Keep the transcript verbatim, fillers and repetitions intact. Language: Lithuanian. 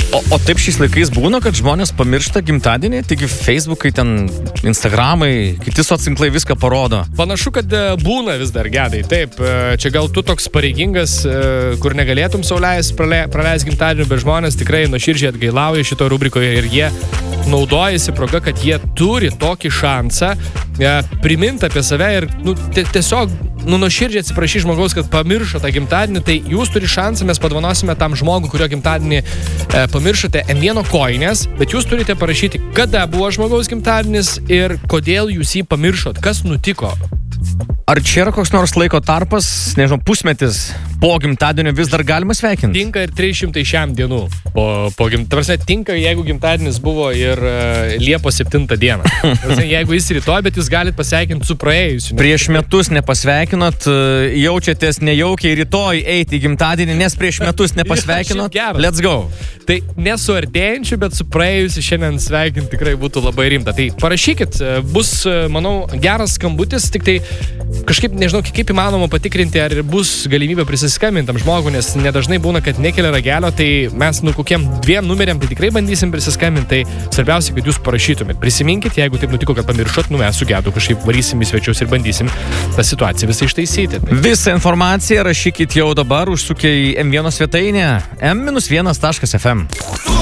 O, o taip šiais laikais būna, kad žmonės pamiršta gimtadienį, taigi Facebookai, ten Instagramai, kiti socialinklai viską parodo. Panašu, kad e, būna vis dar gedai. Taip, e, čia gal tu toks pareigingas, e, kur negalėtum sauliais praleisti gimtadienį, bet žmonės tikrai nuoširdžiai atgailauja šito rubrikoje ir jie naudojasi proga, kad jie turi tokį šansą e, priminti apie save ir nu, tiesiog nu, nuoširdžiai atsiprašy žmogaus, kad pamiršo tą gimtadienį, tai jūs turi šansą, mes padovanosime tam žmogui, kurio gimtadienį e, pamiršote em vieno kojinės, bet jūs turite parašyti, kada buvo žmogaus gimtadienis ir kodėl jūs jį pamiršot, kas nutiko. Ar čia yra koks nors laiko tarpas, nežinau, pusmetis po gimtadienio vis dar galima sveikinti? Tinka ir trys šimtai šiam dienų. Po, po gimtadienio tinka, jeigu gimtadienis buvo ir uh, Liepos septintą dieną. Tarsi, jeigu jis rytoj, bet jūs galite pasveikinti su praėjusiu. Prieš metus nepasveikinot, jaučiatės nejaukiai rytoj eiti į gimtadienį, nes prieš metus nepasveikinot. Ja, let's go. Tai nesu artėjančiu, bet su praėjusiu šiandien sveikinti tikrai būtų labai rimta. Tai parašykit, bus, manau, geras skambutis, tik tai kažkaip, nežinau, kaip įmanoma patikrinti, ar bus galimybė prisiskambinti tam žmogui, nes nedažnai būna, kad nekelia ragelio, tai mes nu kokiem dviem numeriam tai tikrai bandysim prisiskambinti, tai svarbiausia, kad jūs parašytumėt. Prisiminkit, jeigu taip nutiko, kad pamiršot, nu mes su Gedu kažkaip varysim į svečius ir bandysim tą situaciją visą ištaisyti. Tai. Visą informaciją rašykit jau dabar, užsukę į em vieno svetainę em vienas taškas ef em.